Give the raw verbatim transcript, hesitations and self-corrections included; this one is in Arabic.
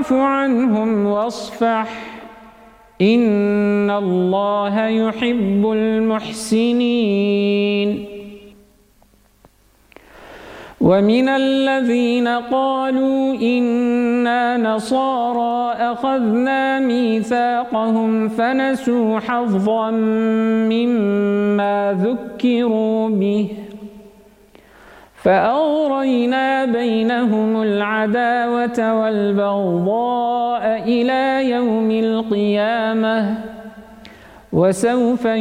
فاعف عنهم واصفح إن الله يحب المحسنين. ومن الذين قالوا إنا نصارى أخذنا ميثاقهم فنسوا حظا مما ذكروا به فأغرينا بينهم العداوة والبغضاء إلى يوم القيامة وسوف